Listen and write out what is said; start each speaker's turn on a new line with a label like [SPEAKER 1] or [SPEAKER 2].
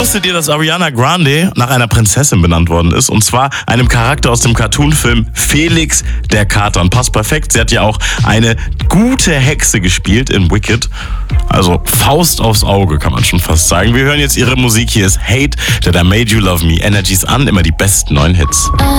[SPEAKER 1] Wusstet ihr, dass Ariana Grande nach einer Prinzessin benannt worden ist? Und zwar einem Charakter aus dem Cartoonfilm Felix der Kater. Und passt perfekt, sie hat ja auch eine gute Hexe gespielt in Wicked. Also Faust aufs Auge, kann man schon fast sagen. Wir hören jetzt ihre Musik. Hier ist Hate, That I Made You Love Me. Energies an, immer die besten neuen Hits.